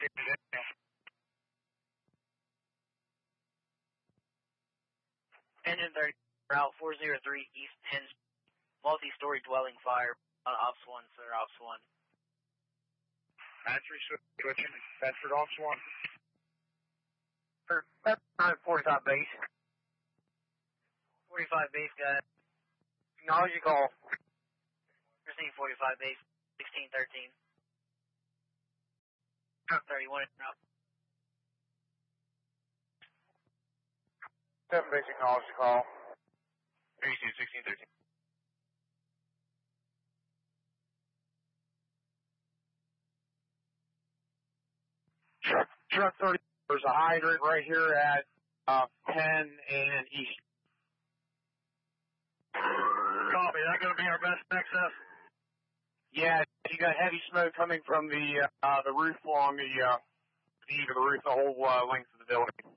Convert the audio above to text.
Engine 30, Route 403 East 10, multi-story dwelling fire on Ops 1, sir, Ops 1. Entry switching, Bedford Ops 1. For 45 base. 45 base, guys. Acknowledge your call. Received 45 base, 1613. Truck 31 route. 7 base, acknowledge the call. 1613. Truck 30, there's a hydrant right here at 10 and East. Copy, is that going to be our best access? Yeah, you got heavy smoke coming from the roof along the eave of the roof, the whole length of the building.